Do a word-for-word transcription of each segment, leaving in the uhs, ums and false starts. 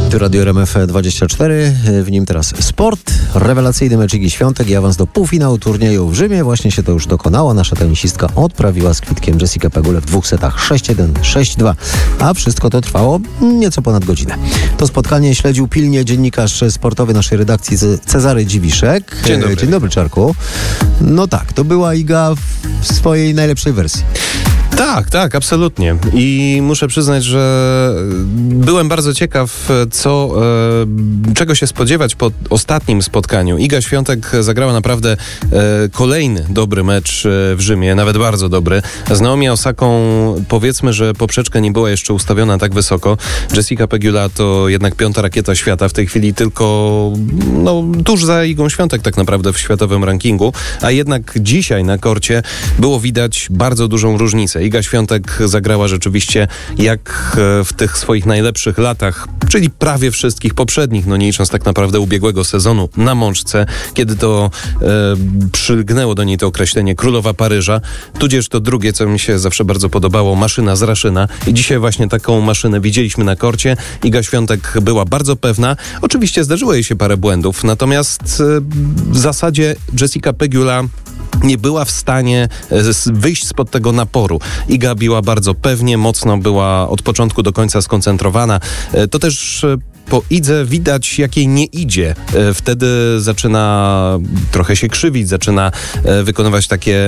Tu Radio R M F dwadzieścia cztery, w nim teraz sport, rewelacyjny mecz Igi Świątek i awans do półfinału turnieju w Rzymie. Właśnie się to już dokonało. Nasza tenisistka odprawiła z kwitkiem Jessica Pegulę w dwóch setach sześć jeden, sześć dwa, a wszystko to trwało nieco ponad godzinę. To spotkanie śledził pilnie dziennikarz sportowy naszej redakcji Cezary Dziwiszek. Dzień dobry. Dzień dobry, Czarku. No tak, to była Iga w swojej najlepszej wersji. Tak, tak, absolutnie. I muszę przyznać, że byłem bardzo ciekaw, co, e, czego się spodziewać po ostatnim spotkaniu. Iga Świątek zagrała naprawdę e, kolejny dobry mecz w Rzymie, nawet bardzo dobry. Z Naomi Osaką powiedzmy, że poprzeczka nie była jeszcze ustawiona tak wysoko. Jessica Pegula to jednak piąta rakieta świata, w tej chwili tylko no, tuż za Igą Świątek tak naprawdę w światowym rankingu, a jednak dzisiaj na korcie było widać bardzo dużą różnicę. Iga Świątek zagrała rzeczywiście jak w tych swoich najlepszych latach, czyli prawie wszystkich poprzednich, no nie licząc tak naprawdę ubiegłego sezonu na mączce, kiedy to e, przylgnęło do niej to określenie Królowa Paryża, tudzież to drugie, co mi się zawsze bardzo podobało, maszyna z Raszyna. I dzisiaj właśnie taką maszynę widzieliśmy na korcie. Iga Świątek była bardzo pewna. Oczywiście zdarzyło jej się parę błędów, natomiast e, w zasadzie Jessica Pegula nie była w stanie wyjść spod tego naporu. Iga biła bardzo pewnie, mocno była od początku do końca skoncentrowana. To też po Idze widać, jak jej nie idzie. Wtedy zaczyna trochę się krzywić, zaczyna wykonywać takie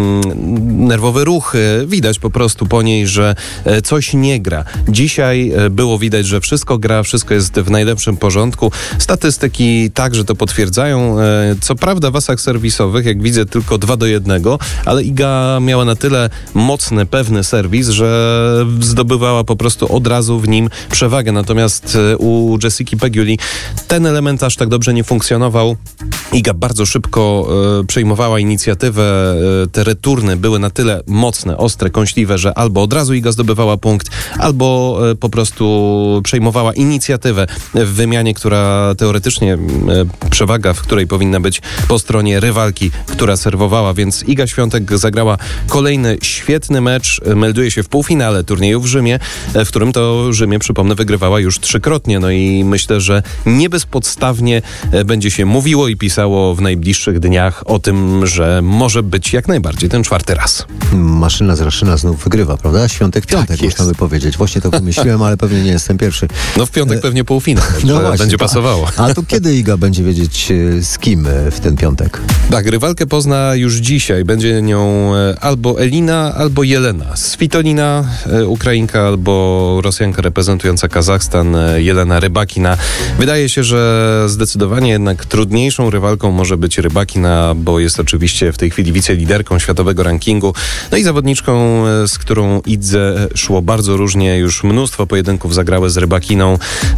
mm, nerwowe ruchy. Widać po prostu po niej, że coś nie gra. Dzisiaj było widać, że wszystko gra, wszystko jest w najlepszym porządku. Statystyki także to potwierdzają. Co prawda w asach serwisowych, jak widzę, tylko dwa do jednego, ale Iga miała na tyle mocny, pewny serwis, że zdobywała po prostu od razu w nim przewagę. Natomiast u Jessiki Peguli ten element aż tak dobrze nie funkcjonował. Iga bardzo szybko e, przejmowała inicjatywę. E, te returny były na tyle mocne, ostre, kąśliwe, że albo od razu Iga zdobywała punkt, albo e, po prostu przejmowała inicjatywę w wymianie, która teoretycznie e, przewaga, w której powinna być po stronie rywalki, która serwowała, więc Iga Świątek zagrała kolejny świetny mecz. Melduje się w półfinale turnieju w Rzymie, w którym to Rzymie, przypomnę, wygrywała już trzykrotnie. No i myślę, że nie bezpodstawnie będzie się mówiło i pisało w najbliższych dniach o tym, że może być jak najbardziej ten czwarty raz. Maszyna z Raszyna znów wygrywa, prawda? Świątek, piątek, tak można by powiedzieć. Właśnie to wymyśliłem, ale pewnie nie jestem pierwszy. No w piątek pewnie półfinał, no właśnie, będzie tak. pasowało. A to kiedy Iga będzie wiedzieć z kim w ten piątek? Tak, rywalkę pozna już dzisiaj. Będzie nią albo Elina, albo Jelena. Svitolina, Ukrainka, albo Rosjanka reprezentująca Kazachstan, Jelena Rybakina. Wydaje się, że zdecydowanie jednak trudniejszą rywalką może być Rybakina, bo jest oczywiście w tej chwili wiceliderką światowego rankingu. No i zawodniczką, z którą Idze szło bardzo różnie. Już mnóstwo pojedynków zagrały z Rybakiną,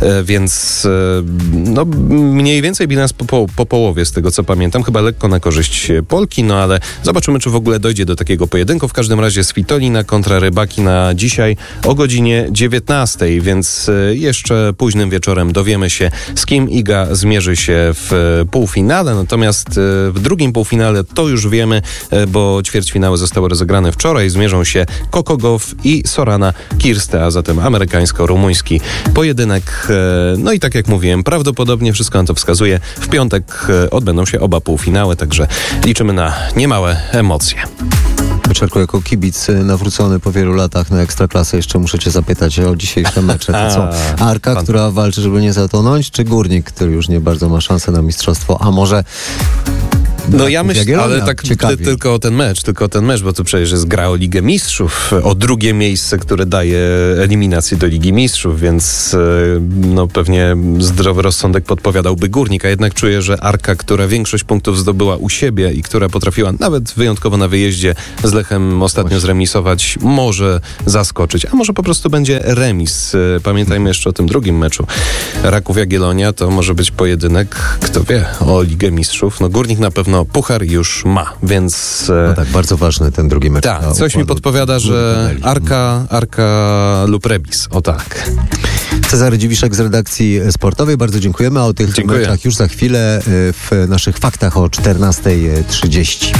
więc no, mniej więcej bilans po, po, po połowie, z tego co pamiętam. Chyba lekko na korzyść Polki, no ale zobaczymy, czy w ogóle dojdzie do takiego pojedynku. W każdym razie Svitolina kontra Rybakina dzisiaj o godzinie dziewiętnastej, więc jeszcze późnym wieczorem dowiemy się, z kim Iga zmierzy się w półfinale. Natomiast w drugim półfinale to już wiemy, bo ćwierćfinały zostały rozegrane wczoraj. Zmierzą się Coco Gauff i Sorana Cîrstea, a zatem amerykańsko-rumuński pojedynek. No i tak jak mówiłem, prawdopodobnie wszystko na to wskazuje. W piątek odbędą się oba półfinały, także liczymy na niemałe emocje. Czarku, jako kibic nawrócony po wielu latach na Ekstraklasę, jeszcze muszę cię zapytać o dzisiejsze mecze. To co? Arka, Pan... która walczy, żeby nie zatonąć, czy Górnik, który już nie bardzo ma szansę na mistrzostwo, a może... No ja myślę, ale tak ty, tylko o ten mecz, tylko o ten mecz, bo to przecież jest gra o Ligę Mistrzów, o drugie miejsce, które daje eliminację do Ligi Mistrzów, więc no pewnie zdrowy rozsądek podpowiadałby Górnik, a jednak czuję, że Arka, która większość punktów zdobyła u siebie i która potrafiła nawet wyjątkowo na wyjeździe z Lechem ostatnio Właśnie. zremisować, może zaskoczyć, a może po prostu będzie remis. Pamiętajmy jeszcze o tym drugim meczu. Raków Jagiellonia to może być pojedynek, kto wie, o Ligę Mistrzów. No Górnik na pewno puchar już ma, więc... No tak, bardzo ważny ten drugi mecz. Tak, coś mi podpowiada, że Arka, Arka lub remis, o tak. Cezary Dziwiszek z redakcji sportowej, bardzo dziękujemy, a o tych Dziękuję. meczach już za chwilę w naszych faktach o czternastej trzydzieści.